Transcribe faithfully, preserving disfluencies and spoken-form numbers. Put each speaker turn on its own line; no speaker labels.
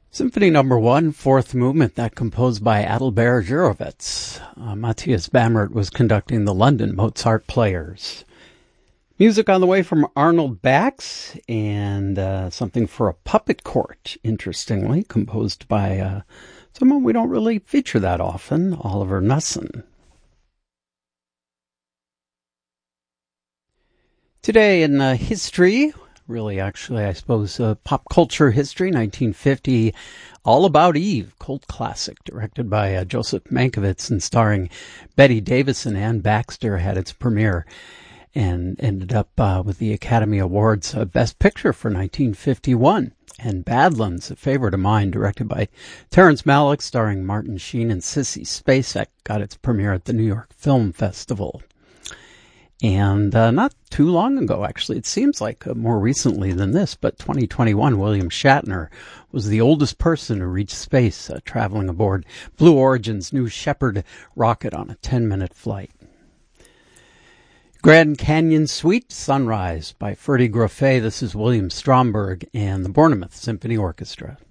Symphony Number One, Fourth Movement, that composed by Adalbert Gurewitz. Uh, Matthias Bammert was conducting the London Mozart Players. Music on the way from Arnold Bax, and uh, something for a puppet court, interestingly, composed by uh, someone we don't really feature that often, Oliver Knussen. Today in uh, history, really actually I suppose uh, pop culture history, nineteen fifty, All About Eve, cult classic, directed by uh, Joseph Mankiewicz and starring Bette Davis and Ann Baxter, had its premiere and ended up uh, with the Academy Awards uh, Best Picture for nineteen fifty-one. And Badlands, a favorite of mine, directed by Terrence Malick, starring Martin Sheen and Sissy Spacek, got its premiere at the New York Film Festival. And uh, not too long ago, actually, it seems like uh, more recently than this, but twenty twenty-one, William Shatner was the oldest person to reach space, uh, traveling aboard Blue Origin's New Shepard rocket on a ten-minute flight. Grand Canyon Suite, Sunrise by Ferdy Grofé. This is William Stromberg and the Bournemouth Symphony Orchestra.